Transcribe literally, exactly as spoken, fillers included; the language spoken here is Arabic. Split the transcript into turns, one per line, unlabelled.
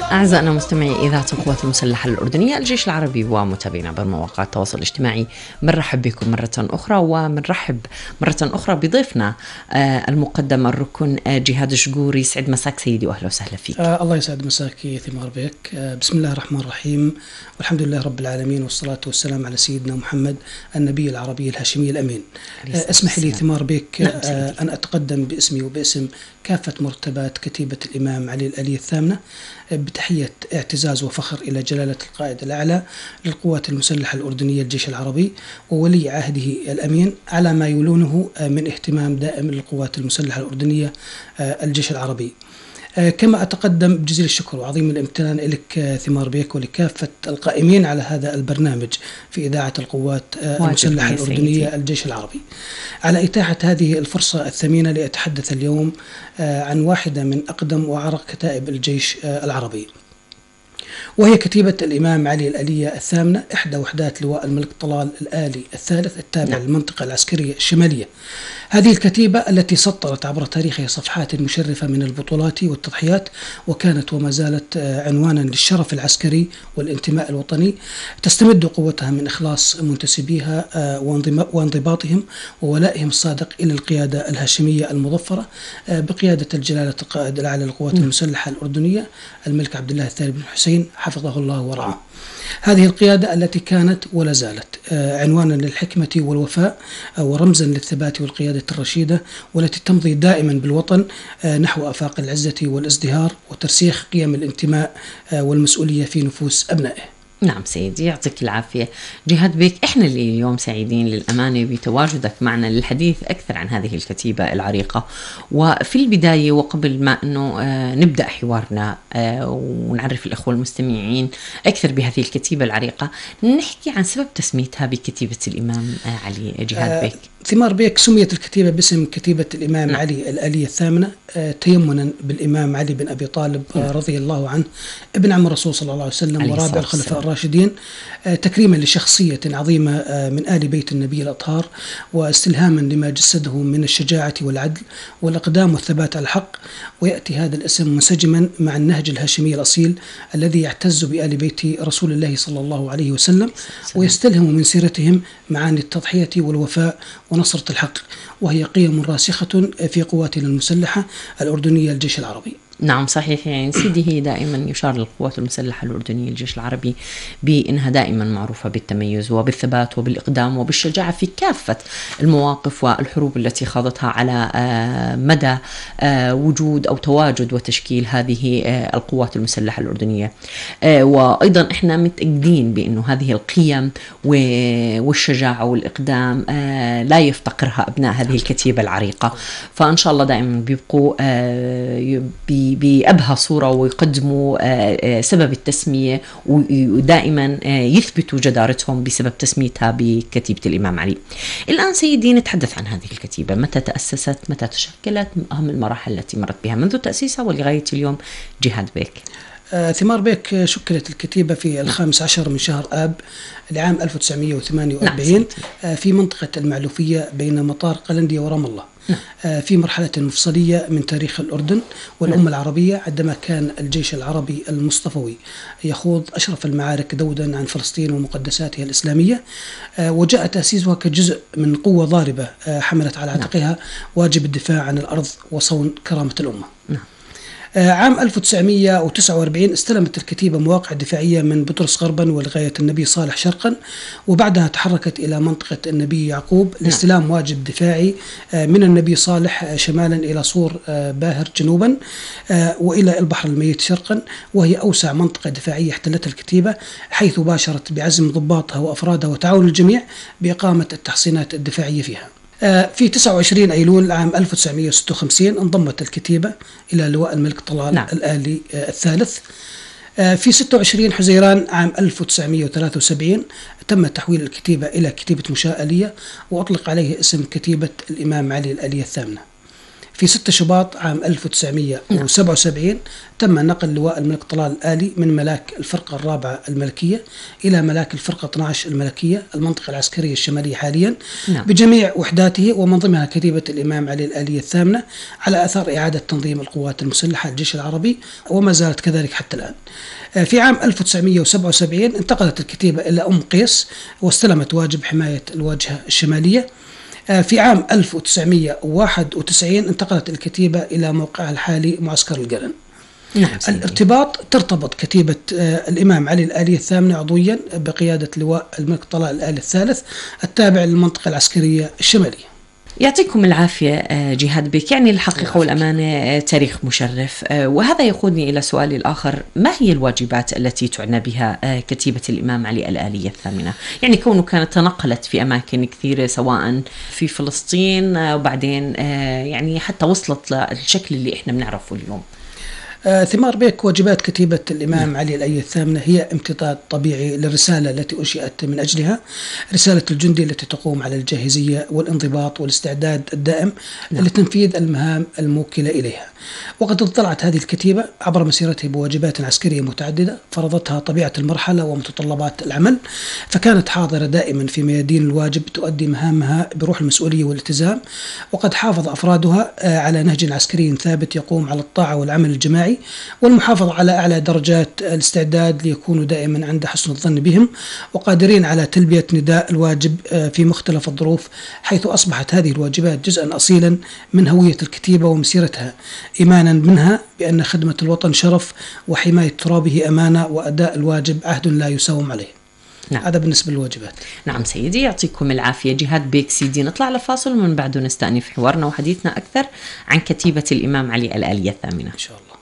أعزائنا مستمعي إذاعة القوات المسلحة الأردنية الجيش العربي ومتابعينا عبر مواقع التواصل الاجتماعي، بنرحب بكم مرة أخرى وبنرحب مرة أخرى بضيفنا المقدم الركن جهاد الشقوري. سعد مساك سيدي وأهلا وسهلا فيك.
آه الله يسعد مساكي ثمار بك. آه بسم الله الرحمن الرحيم، والحمد لله رب العالمين، والصلاة والسلام على سيدنا محمد النبي العربي الهاشمي الأمين. آه اسمح لي ثمار بك آه أن أتقدم باسمي وباسم كافة مرتبات كتيبة الإمام علي الآلية الثامنة بتحية اعتزاز وفخر إلى جلالة القائد الأعلى للقوات المسلحة الأردنية الجيش العربي وولي عهده الأمين على ما يلونه من اهتمام دائم للقوات المسلحة الأردنية الجيش العربي. كما أتقدم بجزيل الشكر وعظيم الامتنان لك ثمار بيك ولكافة القائمين على هذا البرنامج في إذاعة القوات المسلحة الأردنية الجيش العربي على إتاحة هذه الفرصة الثمينة لأتحدث اليوم عن واحدة من أقدم وأعرق كتائب الجيش العربي، وهي كتيبة الإمام علي الآلية الثامنة، إحدى وحدات لواء الملك طلال الآلي الثالث التابع نعم. للمنطقة العسكرية الشمالية. هذه الكتيبة التي سطرت عبر تاريخها صفحات مشرفة من البطولات والتضحيات، وكانت وما زالت عنوانا للشرف العسكري والانتماء الوطني، تستمد قوتها من إخلاص منتسبيها وانضباطهم وولائهم الصادق إلى القيادة الهاشمية المظفرة بقيادة الجلالة القائد الأعلى للقوات المسلحة الأردنية الملك عبد الله الثاني بن حسين حفظه الله ورعاه. هذه القيادة التي كانت ولا زالت عنوانا للحكمة والوفاء ورمزا للثبات والقيادة الرشيدة، والتي تمضي دائما بالوطن نحو آفاق العزة والازدهار وترسيخ قيم الانتماء والمسؤولية في نفوس أبنائه.
نعم سيدي، يعطيك العافية. جهاد بيك، إحنا اللي اليوم سعيدين للأمانة بتواجدك معنا للحديث أكثر عن هذه الكتيبة العريقة. وفي البداية وقبل ما أنه آه نبدأ حوارنا آه ونعرف الأخوة المستمعين أكثر بهذه الكتيبة العريقة، نحكي عن سبب تسميتها بكتيبة الإمام آه علي. جهاد
آه
بيك.
ثمار بيك، سميت الكتيبة باسم كتيبة الإمام نعم. علي الآلية الثامنة آه تيمنا بالإمام علي بن أبي طالب آه رضي الله عنه، ابن عم الرسول صلى الله عليه وسلم ورابع الخلفاء الراشدين، آه تكريما لشخصية عظيمة آه من آل بيت النبي الأطهار، واستلهاما لما جسده من الشجاعة والعدل والإقدام والثبات على الحق. ويأتي هذا الاسم منسجما مع النهج الهاشمي الأصيل الذي يعتز بآل بيت رسول الله صلى الله عليه وسلم، ويستلهم من سيرتهم معاني التضحية والوفاء ونصرة الحق، وهي قيم راسخة في قواتنا المسلحة الأردنية الجيش العربي.
نعم صحيح، يعني سيدي هي دائما يشار للقوات المسلحة الأردنية الجيش العربي بأنها دائما معروفة بالتميز وبالثبات وبالإقدام وبالشجاعة في كافة المواقف والحروب التي خاضتها على مدى وجود أو تواجد وتشكيل هذه القوات المسلحة الأردنية. وأيضا إحنا متأكدين بأنه هذه القيم والشجاعة والإقدام لا يفتقرها أبناء هذه الكتيبة العريقة، فإن شاء الله دائما بيبقوا بأبهى صورة ويقدموا سبب التسمية، ودائما يثبتوا جدارتهم بسبب تسميتها بكتيبة الإمام علي. الآن سيدي نتحدث عن هذه الكتيبة، متى تأسست، متى تشكلت، أهم المراحل التي مرت بها منذ تأسيسها ولغاية اليوم. جهاد بيك.
آه ثمار بيك، شكلت الكتيبة في الخامس عشر من شهر آب لعام ألف وتسعمائة وثمانية وأربعين آه في منطقة المعلوفية بين مطار قلندية ورام الله، آه في مرحلة مفصلية من تاريخ الأردن والأمة العربية، عندما كان الجيش العربي المصطفوي يخوض أشرف المعارك ذودا عن فلسطين ومقدساتها الإسلامية، آه وجاء تأسيسها كجزء من قوة ضاربة آه حملت على عاتقها واجب الدفاع عن الأرض وصون كرامة الأمة. نعم. عام ألف وتسعمائة وتسعة وأربعين استلمت الكتيبة مواقع دفاعية من بطرس غربا ولغاية النبي صالح شرقا، وبعدها تحركت إلى منطقة النبي يعقوب لاستلام واجب دفاعي من النبي صالح شمالا إلى صور باهر جنوبا وإلى البحر الميت شرقا، وهي أوسع منطقة دفاعية احتلتها الكتيبة، حيث باشرت بعزم ضباطها وأفرادها وتعاون الجميع بإقامة التحصينات الدفاعية فيها. في تسعة وعشرين أيلول عام ألف وتسعمائة وستة وخمسين انضمت الكتيبة إلى لواء الملك طلال نعم. الآلي الثالث. في ستة وعشرين حزيران عام ألف وتسعمائة وثلاثة وسبعين تم تحويل الكتيبة إلى كتيبة مشاة آلية، وأطلق عليه اسم كتيبة الإمام علي الآلية الثامنة. في ستة شباط عام ألف وتسعمائة وسبعة وسبعين تم نقل لواء الملك طلال الآلي من ملاك الفرقة الرابعة الملكية إلى ملاك الفرقة اثنا عشر الملكية المنطقة العسكرية الشمالية حاليا نعم. بجميع وحداته ومن ضمنها كتيبة الإمام علي الآلية الثامنة على أثر إعادة تنظيم القوات المسلحة الجيش العربي، وما زالت كذلك حتى الآن. في عام ألف وتسعمائة وسبعة وسبعين انتقلت الكتيبة إلى أم قيس واستلمت واجب حماية الواجهة الشمالية. في عام ألف وتسعمائة وواحد وتسعين انتقلت الكتيبة إلى موقعها الحالي معسكر القرن. نعم. الارتباط ترتبط كتيبة الإمام علي الآلية الثامنة عضويا بقيادة لواء الملك طلال الآلي الثالث التابع للمنطقة العسكرية الشمالية.
يعطيكم العافية جهاد بك. يعني الحقيقة والأمانة تاريخ مشرف، وهذا يقودني إلى سؤالي الآخر: ما هي الواجبات التي تعنى بها كتيبة الإمام علي الآلية الثامنة؟ يعني كونه كانت تنقلت في أماكن كثيرة سواء في فلسطين وبعدين يعني حتى وصلت للشكل اللي إحنا بنعرفه اليوم.
آه ثمار بيك، واجبات كتيبة الإمام علي الآلية الثامنة هي امتداد طبيعي للرسالة التي أنشئت من أجلها، رسالة الجندي التي تقوم على الجاهزية والانضباط والاستعداد الدائم نعم. لتنفيذ المهام الموكلة إليها. وقد اطلعت هذه الكتيبة عبر مسيرتها بواجبات عسكرية متعددة فرضتها طبيعة المرحلة ومتطلبات العمل، فكانت حاضرة دائما في ميادين الواجب تؤدي مهامها بروح المسؤولية والالتزام، وقد حافظ أفرادها آه على نهج عسكري ثابت يقوم على الطاعة والعمل الجماعي والمحافظة على أعلى درجات الاستعداد ليكونوا دائما عند حسن الظن بهم وقادرين على تلبية نداء الواجب في مختلف الظروف، حيث أصبحت هذه الواجبات جزءا أصيلا من هوية الكتيبة ومسيرتها، إيمانا منها بأن خدمة الوطن شرف وحماية ترابه أمانة وأداء الواجب عهد لا يساوم عليه. نعم. هذا بالنسبة للواجبات.
نعم سيدي، يعطيكم العافية. جهاد بيك سيدي، نطلع لفاصل ومن بعده نستأنف حوارنا وحديثنا أكثر عن كتيبة الإمام علي الآلية الثامنة
إن شاء الله.